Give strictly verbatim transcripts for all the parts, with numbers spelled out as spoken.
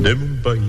de mon pays.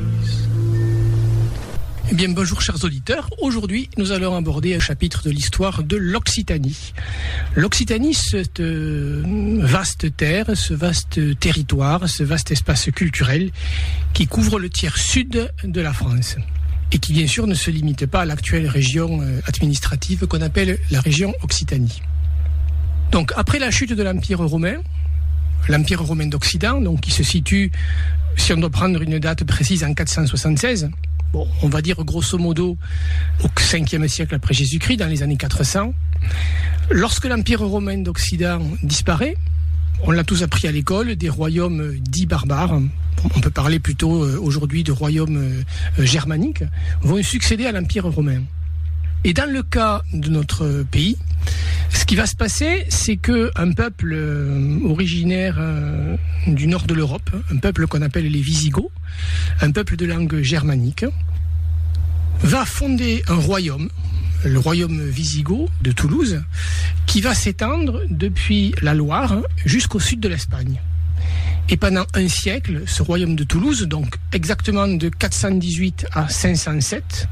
Eh bien, bonjour chers auditeurs. Aujourd'hui, nous allons aborder un chapitre de l'histoire de l'Occitanie. L'Occitanie, cette vaste terre, ce vaste territoire, ce vaste espace culturel qui couvre le tiers sud de la France et qui, bien sûr, ne se limite pas à l'actuelle région administrative qu'on appelle la région Occitanie. Donc, après la chute de l'Empire romain, l'Empire romain d'Occident, donc qui se situe, si on doit prendre une date précise, en quatre cent soixante-seize, bon, on va dire grosso modo au cinquième siècle après Jésus-Christ, dans les années quatre cents. Lorsque l'Empire romain d'Occident disparaît, on l'a tous appris à l'école, des royaumes dits barbares, on peut parler plutôt aujourd'hui de royaumes germaniques, vont succéder à l'Empire romain. Et dans le cas de notre pays, ce qui va se passer, c'est qu'un peuple originaire du nord de l'Europe, un peuple qu'on appelle les Visigoths, un peuple de langue germanique, va fonder un royaume, le royaume wisigoth de Toulouse, qui va s'étendre depuis la Loire jusqu'au sud de l'Espagne. Et pendant un siècle, ce royaume de Toulouse, donc exactement de quatre cent dix-huit à cinq cent sept,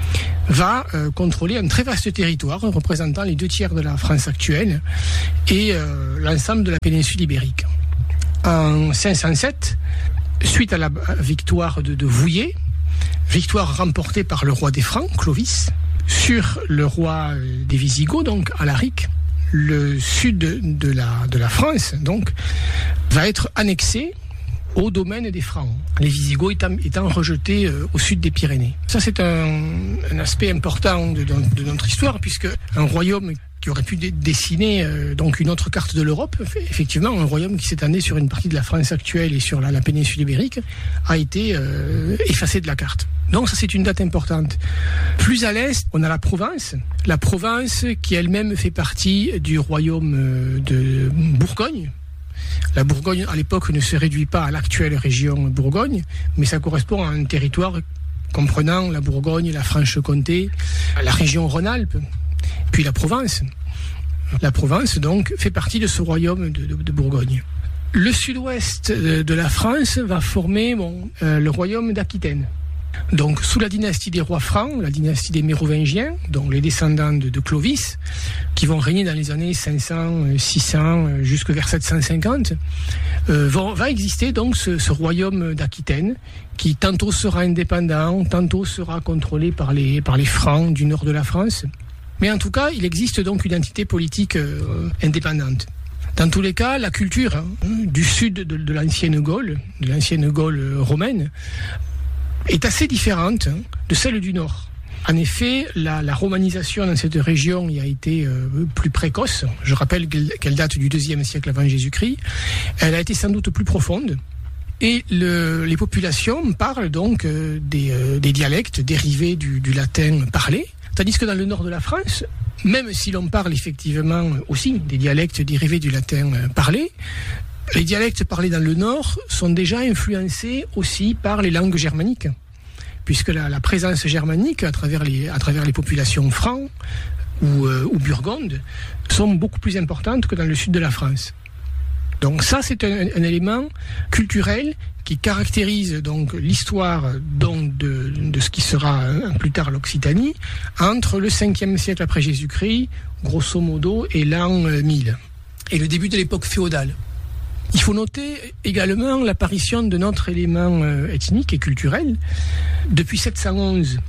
va euh, contrôler un très vaste territoire représentant les deux tiers de la France actuelle et euh, l'ensemble de la péninsule ibérique. En cinq cent sept, suite à la victoire de, de Vouillé, victoire remportée par le roi des Francs, Clovis, sur le roi des Visigoths, donc Alaric, le sud de la, de la France donc, va être annexé au domaine des Francs, les Visigoths étant, étant rejetés euh, au sud des Pyrénées. Ça, c'est un, un aspect important de, de, de notre histoire, puisque un royaume qui aurait pu dé- dessiner euh, donc une autre carte de l'Europe, effectivement, un royaume qui s'étendait sur une partie de la France actuelle et sur la, la péninsule ibérique, a été euh, effacé de la carte. Donc ça, c'est une date importante. Plus à l'est, on a la Provence, la Provence qui elle-même fait partie du royaume de Bourgogne. La Bourgogne, à l'époque, ne se réduit pas à l'actuelle région Bourgogne, mais ça correspond à un territoire comprenant la Bourgogne, la Franche-Comté, la région Rhône-Alpes, puis la Provence. La Provence, donc, fait partie de ce royaume de, de, de Bourgogne. Le sud-ouest de, de la France va former bon, euh, le royaume d'Aquitaine. Donc, sous la dynastie des rois francs, la dynastie des Mérovingiens, donc les descendants de, de Clovis, qui vont régner dans les années cinq cents, six cents, jusque vers sept cent cinquante, euh, va, va exister donc ce, ce royaume d'Aquitaine, qui tantôt sera indépendant, tantôt sera contrôlé par les, par les Francs du nord de la France. Mais en tout cas, il existe donc une entité politique euh, indépendante. Dans tous les cas, la culture hein, du sud de, de l'ancienne Gaule, de l'ancienne Gaule romaine, est assez différente hein, de celle du Nord. En effet, la, la romanisation dans cette région y a été euh, plus précoce. Je rappelle qu'elle, qu'elle date du deuxième siècle avant Jésus-Christ. Elle a été sans doute plus profonde. Et le, les populations parlent donc euh, des, euh, des dialectes dérivés du, du latin parlé. Tandis que dans le nord de la France, même si l'on parle effectivement aussi des dialectes dérivés du latin euh, parlé, les dialectes parlés dans le Nord sont déjà influencés aussi par les langues germaniques, puisque la, la présence germanique à travers les, à travers les populations francs ou, euh, ou burgondes sont beaucoup plus importantes que dans le sud de la France. Donc ça, c'est un, un élément culturel qui caractérise donc l'histoire donc de, de ce qui sera hein, plus tard l'Occitanie entre le cinquième siècle après Jésus-Christ, grosso modo, et l'an mille, et le début de l'époque féodale. Il faut noter également l'apparition d'un autre élément euh, ethnique et culturel. Depuis sept cent onze,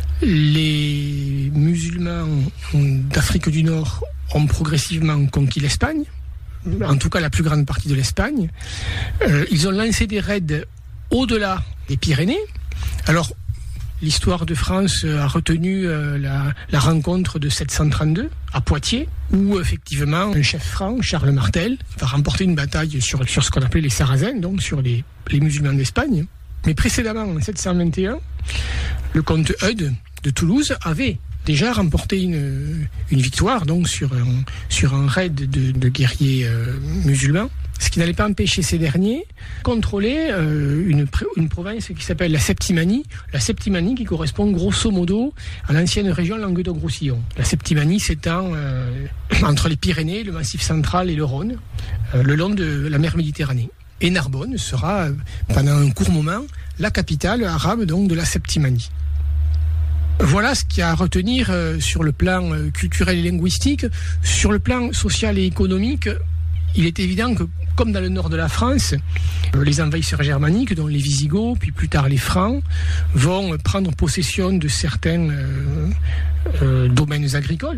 les musulmans d'Afrique du Nord ont progressivement conquis l'Espagne, en tout cas la plus grande partie de l'Espagne. Euh, ils ont lancé des raids au-delà des Pyrénées. Alors, l'histoire de France a retenu euh, la, la rencontre de sept cent trente-deux à Poitiers, où effectivement un chef franc, Charles Martel, va remporter une bataille sur, sur ce qu'on appelait les Sarrasins, donc sur les, les musulmans d'Espagne. Mais précédemment, en sept cent vingt et un, le comte Eudes de Toulouse avait déjà remporté une, une victoire donc sur un, sur un raid de, de guerriers euh, musulmans, ce qui n'allait pas empêcher ces derniers contrôler euh, une, une province qui s'appelle la Septimanie, la Septimanie qui correspond grosso modo à l'ancienne région Languedoc-Roussillon. La Septimanie s'étend euh, entre les Pyrénées, le Massif central et le Rhône, euh, le long de la mer Méditerranée. Et Narbonne sera, pendant un court moment, la capitale arabe donc de la Septimanie. Voilà ce qu'il y a à retenir euh, sur le plan euh, culturel et linguistique. Sur le plan social et économique, il est évident que, comme dans le nord de la France, euh, les envahisseurs germaniques, dont les Visigoths, puis plus tard les Francs, vont prendre possession de certains euh, euh, domaines agricoles,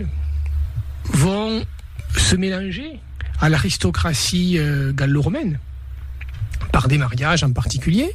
vont se mélanger à l'aristocratie euh, gallo-romaine, par des mariages en particulier.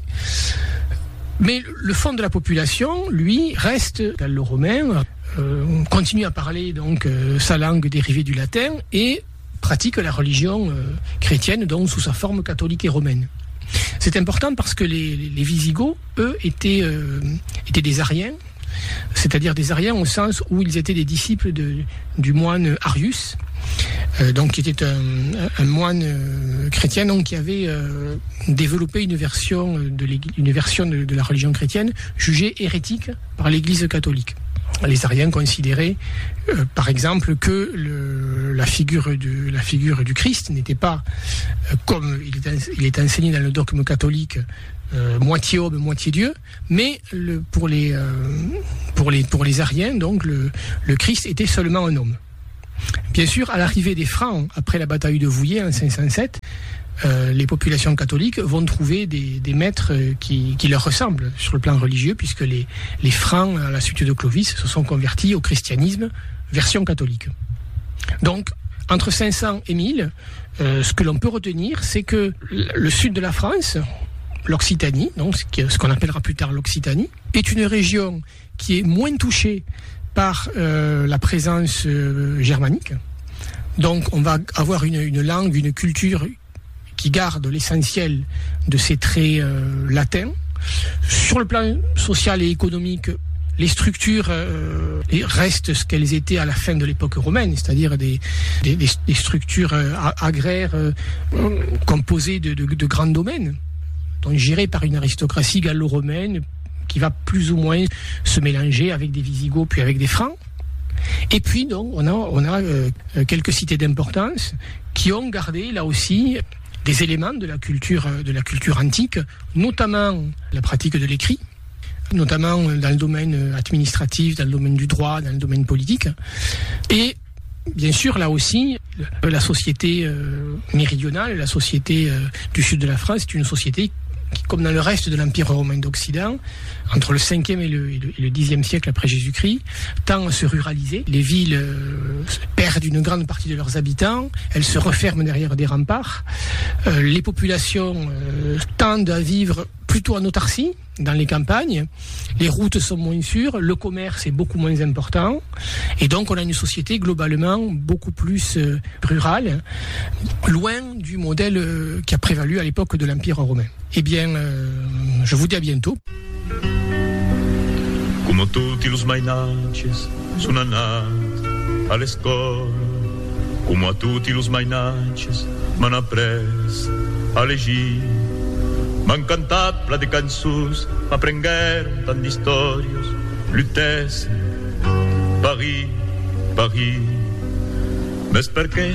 Mais le fond de la population, lui, reste gallo-romain, euh, continue à parler donc euh, sa langue dérivée du latin et pratique la religion euh, chrétienne, donc sous sa forme catholique et romaine. C'est important parce que les, les Visigoths, eux, étaient, euh, étaient des Ariens, c'est-à-dire des Ariens au sens où ils étaient des disciples de, du moine Arius, euh, donc qui était un, un moine euh, chrétien donc, qui avait euh, développé une version, de, une version de, de la religion chrétienne jugée hérétique par l'Église catholique. Les Ariens considéraient, euh, par exemple, que le, la, figure de, la figure du Christ n'était pas, euh, comme il est, il est enseigné dans le dogme catholique, euh, moitié homme, moitié Dieu, mais le, pour, les, euh, pour, les, pour les Ariens, donc, le, le Christ était seulement un homme. Bien sûr, à l'arrivée des Francs, après la bataille de Vouillers en cinq cent sept, Euh, les populations catholiques vont trouver des, des maîtres qui, qui leur ressemblent sur le plan religieux, puisque les, les Francs, à la suite de Clovis, se sont convertis au christianisme, version catholique. Donc, entre cinq cents et mille, euh, ce que l'on peut retenir, c'est que le sud de la France, l'Occitanie, donc ce qu'on appellera plus tard l'Occitanie, est une région qui est moins touchée par euh, la présence euh, germanique. Donc, on va avoir une, une langue, une culture qui garde l'essentiel de ces traits euh, latins. Sur le plan social et économique, les structures euh, restent ce qu'elles étaient à la fin de l'époque romaine, c'est-à-dire des, des, des structures euh, agraires euh, composées de, de, de grands domaines, donc gérées par une aristocratie gallo-romaine qui va plus ou moins se mélanger avec des Visigoths puis avec des Francs. Et puis donc on a, on a euh, quelques cités d'importance qui ont gardé là aussi des éléments de la culture, de la culture antique, notamment la pratique de l'écrit, notamment dans le domaine administratif, dans le domaine du droit, dans le domaine politique. Et bien sûr, là aussi, la société euh, méridionale, la société euh, du sud de la France, est une société qui, comme dans le reste de l'Empire romain d'Occident, entre le cinquième et le, et le, et le dixième siècle après Jésus-Christ, tend à se ruraliser. Les villes euh, perdent une grande partie de leurs habitants, elles se referment derrière des remparts. Euh, les populations euh, tendent à vivre plutôt en autarcie, dans les campagnes. Les routes sont moins sûres, le commerce est beaucoup moins important. Et donc, on a une société globalement beaucoup plus euh, rurale, loin du modèle euh, qui a prévalu à l'époque de l'Empire romain. Eh bien, euh, je vous dis à bientôt. Come tutti los mainatges sono nati all'escola, come a tutti los mainatges m'han après a llegir. M'han cantat pla de cançons, m'aprengueren tant d'històries, lutessen, Paris, Paris, més perquè